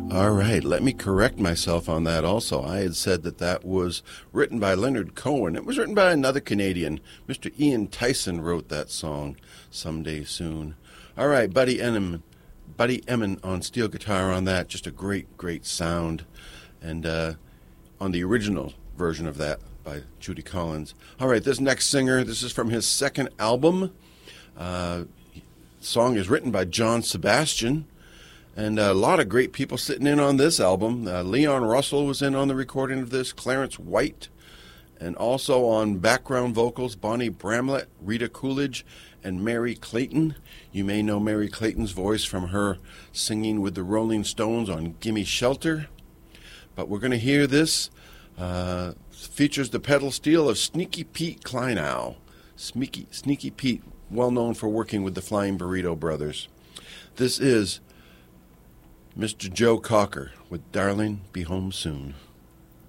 All right, let me correct myself on that also. I had said that was written by Leonard Cohen. It was written by another Canadian. Mr. Ian Tyson wrote that song, Someday Soon. All right, Buddy Emmon on steel guitar on that. Just a great, great sound. And on the original version of that by Judy Collins. All right, this next singer, this is from his second album. Song is written by John Sebastian. And a lot of great people sitting in on this album. Leon Russell was in on the recording of this, Clarence White, and also on background vocals, Bonnie Bramlett, Rita Coolidge, and Mary Clayton. You may know Mary Clayton's voice from her singing with the Rolling Stones on Gimme Shelter. But we're going to hear this. Features the pedal steel of Sneaky Pete Kleinow. Sneaky Pete, well known for working with the Flying Burrito Brothers. This is Mr. Joe Cocker with Darling, Be Home Soon.